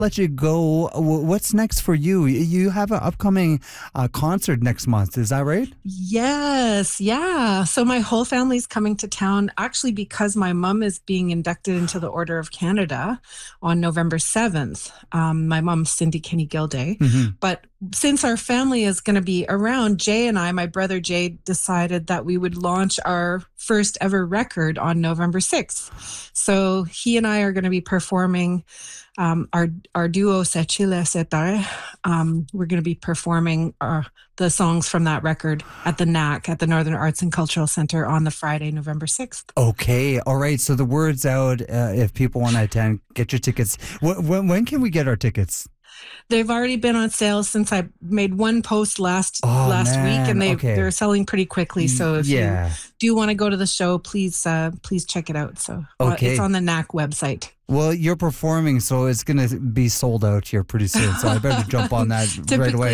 let you go, what's next for you? You have an upcoming concert next month. Is that right? Yes, yeah. So my whole family's coming to town actually because my mom is being inducted into the Order of Canada on November 7th. My mom's Cindy Kenny Gilday. But since our family is going to be around, Jay and I, my brother Jay, decided that we would launch our first ever record on November 6th. So he and I are going to be performing our duo Se Chile Se Tare. We're going to be performing the songs from that record at the NAC, at the Northern Arts and Cultural Center, on the Friday, November 6th. Okay. All right. So the word's out. If people want to attend, get your tickets. When can we get our tickets? They've already been on sale since I made one post last week, and they're selling pretty quickly. So if you do want to go to the show, please check it out. So it's on the NAC website. Well, you're performing, so it's going to be sold out here pretty soon. So I better jump on that right away.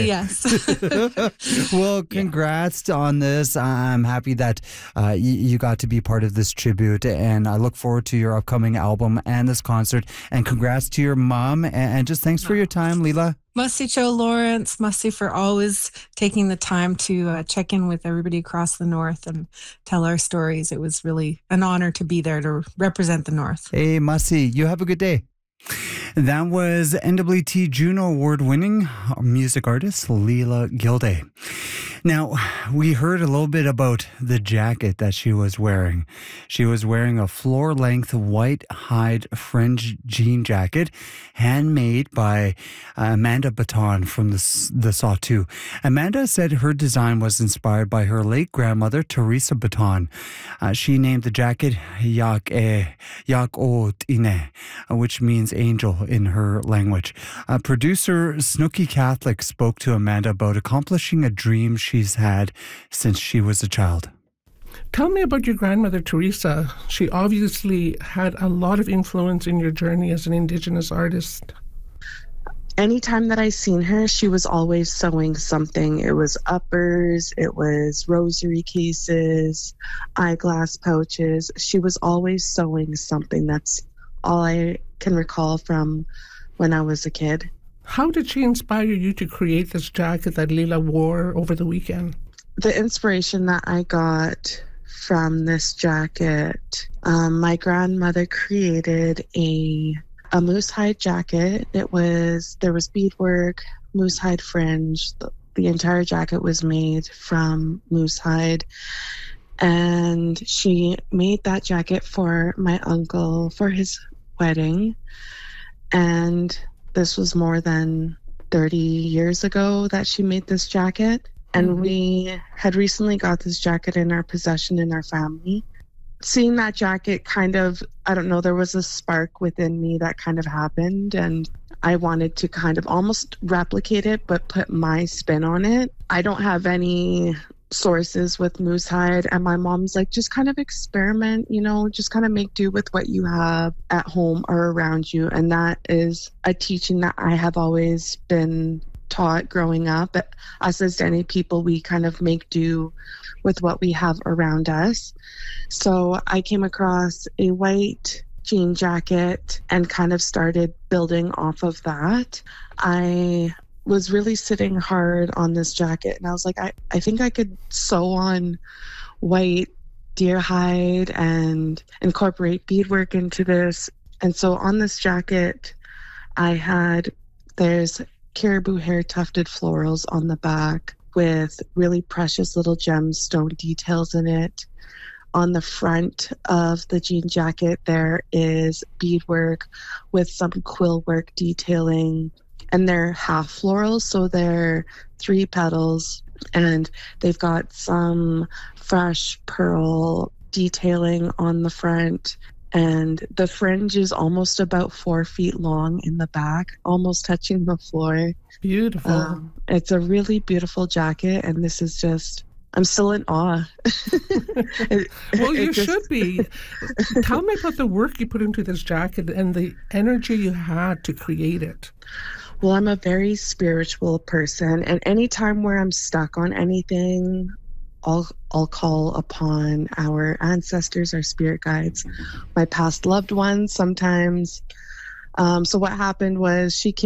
Yes. Well, congrats on this. I'm happy that you got to be part of this tribute, and I look forward to your upcoming album and this concert. And congrats to your mom, and just thanks for your time, Leela. Merci, Joe Lawrence. Merci for always taking the time to check in with everybody across the North and tell our stories. It was really an honor to be there to represent the North. Hey, Merci, you have a good day. That was NWT Juno Award-winning music artist Leela Gilday. Now, we heard a little bit about the jacket that she was wearing. She was wearing a floor-length white hide fringe jean jacket, handmade by Amanda Baton from the Sawtoo. Amanda said her design was inspired by her late grandmother, Teresa Baton. She named the jacket Yak O Tine, which means angel in her language. Producer Snooki Catholic spoke to Amanda about accomplishing a dream she's had since she was a child. Tell me about your grandmother, Teresa. She obviously had a lot of influence in your journey as an Indigenous artist. Anytime that I seen her, she was always sewing something. It was uppers, it was rosary cases, eyeglass pouches. She was always sewing something. That's all I can recall from when I was a kid. How did she inspire you to create this jacket that Leela wore over the weekend? The inspiration that I got from this jacket, my grandmother created a moose hide jacket. There was beadwork, moose hide fringe. The entire jacket was made from moose hide. And she made that jacket for my uncle for his wedding. And this was more than 30 years ago that she made this jacket. And we had recently got this jacket in our possession in our family. Seeing that jacket there was a spark within me that kind of happened. And I wanted to kind of almost replicate it, but put my spin on it. I don't have any sources with moose hide, and my mom's like, just kind of experiment, just kind of make do with what you have at home or around you. And that is a teaching that I have always been taught growing up. Us as Dene people, we kind of make do with what we have around us. So I came across a white jean jacket and kind of started building off of that. I was really sitting hard on this jacket, and I was like, I think I could sew on white deer hide and incorporate beadwork into this. And so on this jacket, there's caribou hair tufted florals on the back with really precious little gemstone details in it. On the front of the jean jacket, there is beadwork with some quill work detailing. And they're half florals, so they're 3 petals, and they've got some fresh pearl detailing on the front. And the fringe is almost about 4 feet long in the back, almost touching the floor. Beautiful. It's a really beautiful jacket, and this is just, I'm still in awe. Well, you should be. Tell me about the work you put into this jacket and the energy you had to create it. Well, I'm a very spiritual person, and anytime where I'm stuck on anything, I'll call upon our ancestors, our spirit guides, my past loved ones. Sometimes So what happened was she came